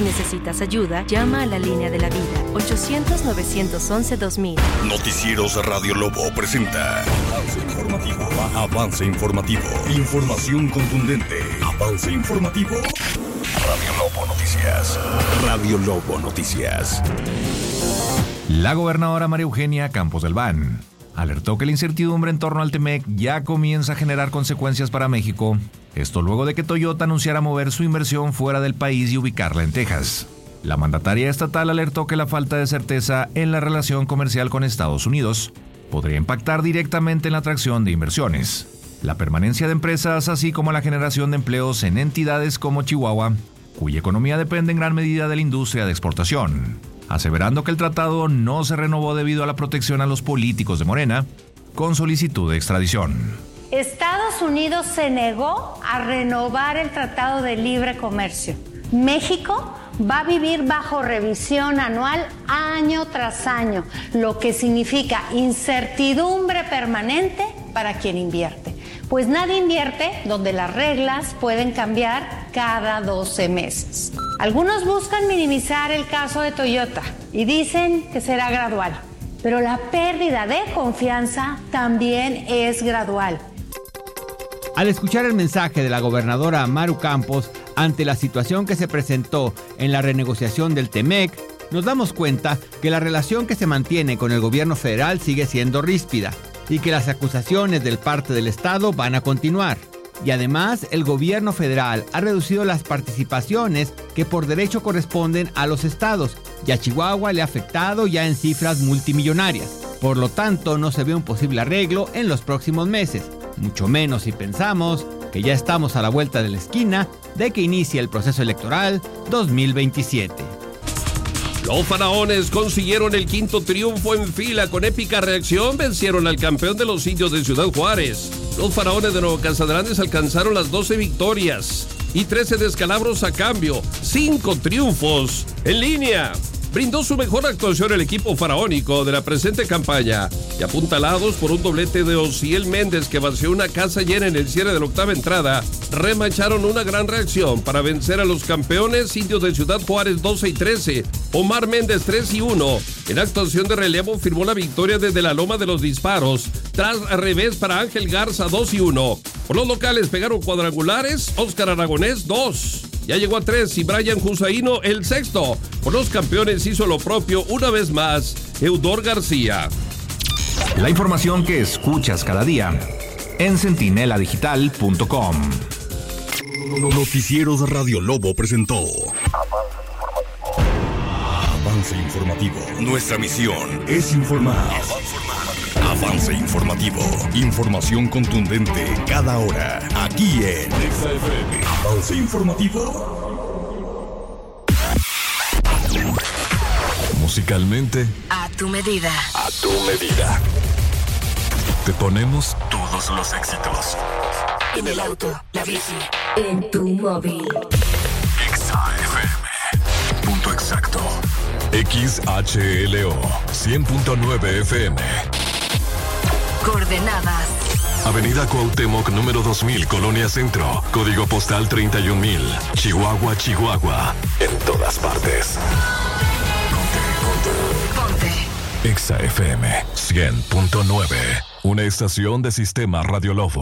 necesitas ayuda, llama a la línea de la vida, 800-911-2000. Noticieros Radio Lobo presenta Avance Informativo. Información contundente. Avance Informativo. Radio Lobo Noticias. Radio Lobo Noticias. La gobernadora María Eugenia Campos Galván alertó que la incertidumbre en torno al TEMEC ya comienza a generar consecuencias para México. Esto luego de que Toyota anunciara mover su inversión fuera del país y ubicarla en Texas. La mandataria estatal alertó que la falta de certeza en la relación comercial con Estados Unidos podría impactar directamente en la atracción de inversiones, la permanencia de empresas, así como la generación de empleos en entidades como Chihuahua, cuya economía depende en gran medida de la industria de exportación, aseverando que el tratado no se renovó debido a la protección a los políticos de Morena con solicitud de extradición. Estados Unidos se negó a renovar el Tratado de Libre Comercio. México va a vivir bajo revisión anual año tras año, lo que significa incertidumbre permanente para quien invierte. Pues nadie invierte donde las reglas pueden cambiar cada 12 meses. Algunos buscan minimizar el caso de Toyota y dicen que será gradual, pero la pérdida de confianza también es gradual. Al escuchar el mensaje de la gobernadora Maru Campos ante la situación que se presentó en la renegociación del TEMEC, nos damos cuenta que la relación que se mantiene con el gobierno federal sigue siendo ríspida y que las acusaciones del parte del Estado van a continuar. Y además, el gobierno federal ha reducido las participaciones que por derecho corresponden a los estados, y a Chihuahua le ha afectado ya en cifras multimillonarias. Por lo tanto, no se ve un posible arreglo en los próximos meses, mucho menos si pensamos que ya estamos a la vuelta de la esquina de que inicie el proceso electoral 2027. Los faraones consiguieron el quinto triunfo en fila. Con épica reacción vencieron al campeón de los indios de Ciudad Juárez. Los faraones de Nuevo Casadrantes alcanzaron las 12 victorias y 13 descalabros a cambio. 5 triunfos en línea. Brindó su mejor actuación el equipo faraónico de la presente campaña y apuntalados por un doblete de Osiel Méndez, que vació una casa llena en el cierre de la octava entrada, remacharon una gran reacción para vencer a los campeones indios de Ciudad Juárez 12 y 13. Omar Méndez 3 y 1. En actuación de relevo firmó la victoria desde la loma de los disparos, tras revés para Ángel Garza 2 y 1. Por los locales pegaron cuadrangulares Óscar Aragonés 2. Ya llegó a 3 y Brian Husaino el sexto. Por los campeones hizo lo propio una vez más Eudor García. La información que escuchas cada día en centineladigital.com. Noticieros Radio Lobo presentó Avance Informativo. Nuestra misión es informar. Avance Informativo. Información contundente cada hora. Aquí en XFM. Avance Informativo. Musicalmente, A tu medida. a tu medida. Te ponemos Todos los éxitos. En el auto, la bici, en tu móvil. XFM. Punto exacto. XHLO 100.9 FM. Coordenadas. Avenida Cuauhtémoc, número 2000, Colonia Centro. Código postal 31000. Chihuahua, Chihuahua. En todas partes. Ponte. XFM 100.9. Una estación de Sistema Radio Lobo.